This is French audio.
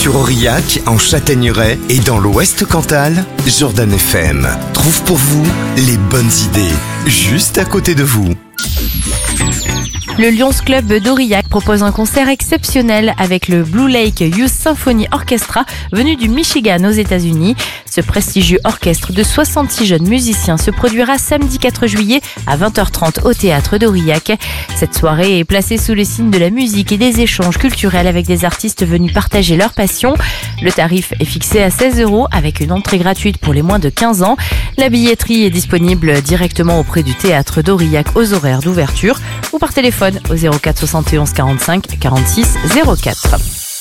sur Aurillac, en Châtaigneraie et dans l'Ouest Cantal, Jordan FM trouve pour vous les bonnes idées, juste à côté de vous. Le Lions Club d'Aurillac propose un concert exceptionnel avec le Blue Lake Youth Symphony Orchestra venu du Michigan aux États-Unis. Ce prestigieux orchestre de 66 jeunes musiciens se produira samedi 4 juillet à 20h30 au théâtre d'Aurillac. Cette soirée est placée sous le signe de la musique et des échanges culturels avec des artistes venus partager leur passion. Le tarif est fixé à 16 € avec une entrée gratuite pour les moins de 15 ans. La billetterie est disponible directement auprès du théâtre d'Aurillac aux horaires d'ouverture ou par téléphone au 04 71 45 46 04.